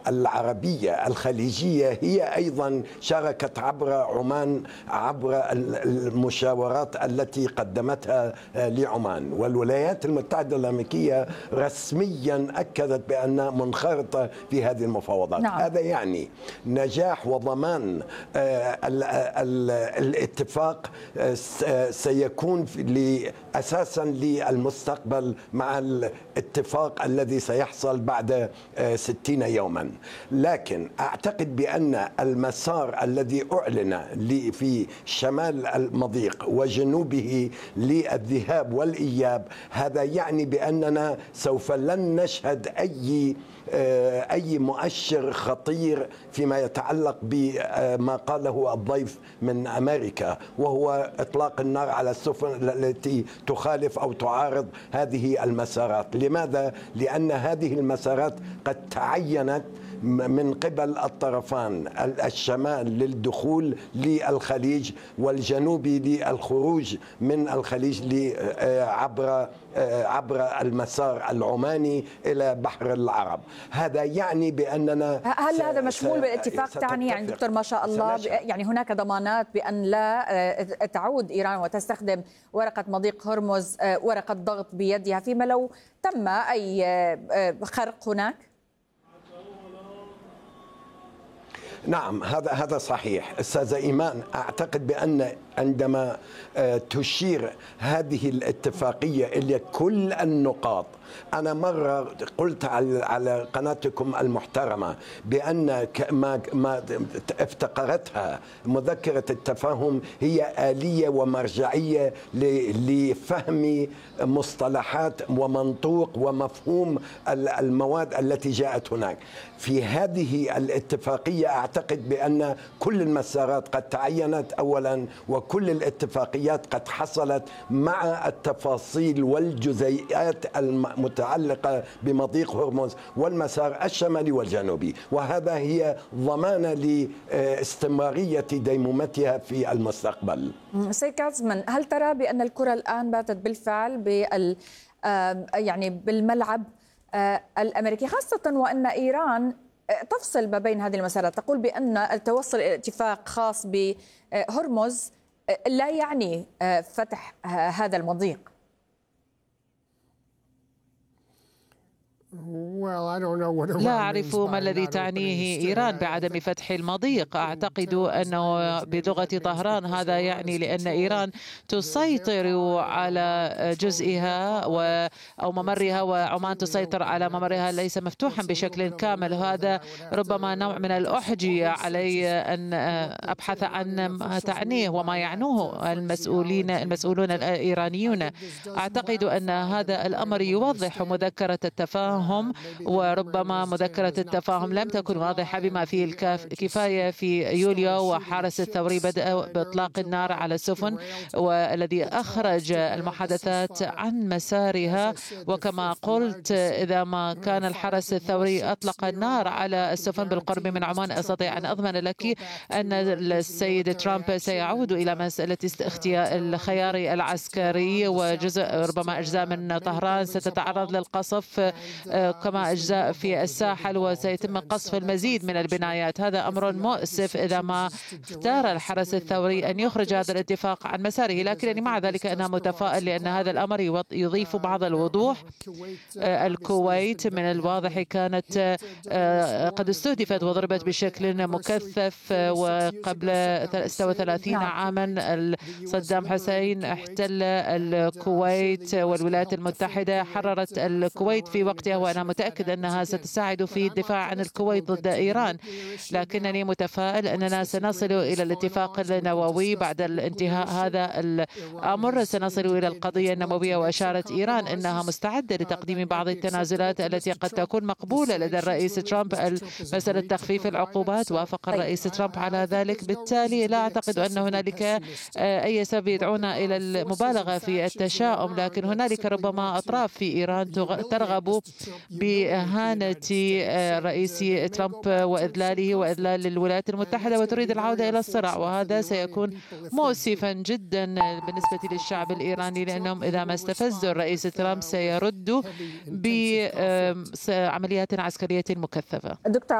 العربية الخليجية هي أيضا شاركت عبر عمان عبر المشاورات التي قدمتها لعمان، والولايات المتحدة الأمريكية رسميا أكدت بأنها منخرطة في هذه المفاوضات. نعم. هذا يعني نجاح وضمان الاتفاق سيكون أساسا للمستقبل مع الاتفاق الذي سيحصل بعد 60 يوما. لكن أعتقد بأن المسار الذي أعلن في شمال المضيق وجنوبه للذهاب والإياب هذا يعني بأننا سوف لن نشهد أي مؤشر خطير فيما يتعلق بما قاله الضيف من أمريكا، وهو إطلاق النار على السفن التي تخالف أو تعارض هذه المسارات. لماذا؟ لأن هذه المسارات قد تعينت من قبل الطرفان، الشمال للدخول للخليج والجنوبي للخروج من الخليج عبر المسار العماني إلى بحر العرب. هذا يعني بأننا هل هذا مشمول بالاتفاق تعني يعني دكتور ما شاء الله يعني هناك ضمانات بأن لا تعود إيران وتستخدم ورقة مضيق هرمز ورقة ضغط بيدها فيما لو تم أي خرق هناك؟ نعم، هذا صحيح أستاذة إيمان. أعتقد بأن عندما تشير هذه الاتفاقية إلى كل النقاط، أنا مرة قلت على قناتكم المحترمة بأن ما افتقرتها مذكرة التفاهم هي آلية ومرجعية لفهم مصطلحات ومنطوق ومفهوم المواد التي جاءت هناك. في هذه الاتفاقية أعتقد بأن كل المسارات قد تعينت أولا، وكل الاتفاقيات قد حصلت مع التفاصيل والجزيئات المتعلقة بمضيق هرمز والمسار الشمالي والجنوبي، وهذا هي ضمانة لاستمرارية ديمومتها في المستقبل. سيد كازمان، هل ترى بأن الكرة الآن باتت بالفعل يعني بالملعب الأمريكي، خاصة وأن إيران تفصل ما بين هذه المسارات، تقول بأن التوصل إلى اتفاق خاص بهرمز لا يعني فتح هذا المضيق؟ لا أعرف ما الذي تعنيه إيران بعدم فتح المضيق. أعتقد أنه بلغة طهران هذا يعني لأن إيران تسيطر على جزئها أو ممرها، وعمان تسيطر على ممرها ليس مفتوحا بشكل كامل. هذا ربما نوع من الأحجية علي أن أبحث عن ما تعنيه وما يعنوه المسؤولون الإيرانيون. أعتقد أن هذا الأمر يوضح مذكرة التفاهم، وربما مذكرة التفاهم لم تكن واضحة بما فيه الكفاية. في يوليو وحرس الثوري بدأ بإطلاق النار على السفن، والذي أخرج المحادثات عن مسارها. وكما قلت، إذا ما كان الحرس الثوري أطلق النار على السفن بالقرب من عمان، أستطيع أن أضمن لك أن السيد ترامب سيعود إلى مسألة الخيار العسكري، وجزء ربما أجزاء من طهران ستتعرض للقصف كما أجزاء في الساحل، وسيتم قصف المزيد من البنايات. هذا أمر مؤسف إذا ما اختار الحرس الثوري أن يخرج هذا الاتفاق عن مساره، لكنني مع ذلك أنا متفائل لأن هذا الأمر يضيف بعض الوضوح. الكويت من الواضح كانت قد استهدفت وضربت بشكل مكثف، وقبل 36 عاما صدام حسين احتل الكويت، والولايات المتحدة حررت الكويت في وقتها، وأنا متأكد أنها ستساعد في الدفاع عن الكويت ضد إيران. لكنني متفائل أننا سنصل إلى الاتفاق النووي بعد الانتهاء هذا الأمر، سنصل إلى القضية النووية. وأشارت إيران أنها مستعدة لتقديم بعض التنازلات التي قد تكون مقبولة لدى الرئيس ترامب. مسألة تخفيف العقوبات وافق الرئيس ترامب على ذلك، بالتالي لا أعتقد أن هنالك أي سبب يدعونا إلى المبالغة في التشاؤم. لكن هنالك ربما أطراف في إيران ترغب بإهانة الرئيس ترامب وإذلاله وإذلال الولايات المتحدة، وتريد العودة إلى الصراع، وهذا سيكون مؤسفا جدا بالنسبة للشعب الإيراني، لأنهم إذا ما استفزوا الرئيس ترامب سيردوا بعمليات عسكرية مكثفة.